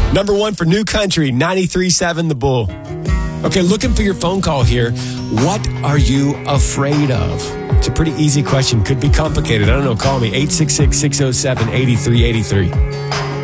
Number one for New Country, 93.7 The Bull. Okay, looking for your phone call here. What are you afraid of? It's a pretty easy question. Could be complicated. I don't know. Call me, 866-607-8383.